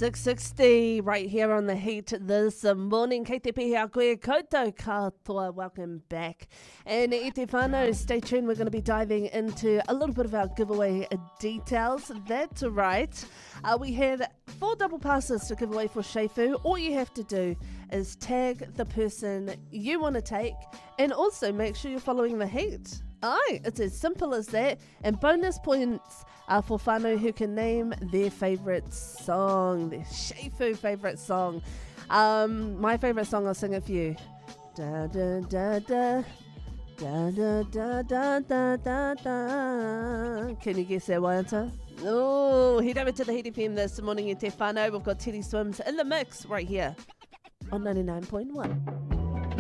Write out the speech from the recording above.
6:60 right here on the Heat this morning. Kei te pihi a koe koutou katoa. Welcome back. And i te whānau, stay tuned. We're going to be diving into a little bit of our giveaway details. That's right. We have 4 double passes to give away for Shefu. All you have to do is tag the person you want to take and also make sure you're following the Heat. Aye, it's as simple as that. And bonus points for whānau who can name their favourite song, their Shefu favourite song. My favourite song, I'll sing it for you. Da da da da. Da da da da da da da. Can you guess that, Waiata? Oh, head over to the Heat FM this morning in Te Whānau. We've got Teddy Swims in the mix right here on 99.1.